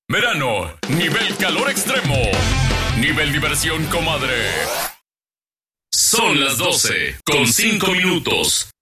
Verano, nivel calor extremo. Nivel diversión, comadre. Son las 12:05.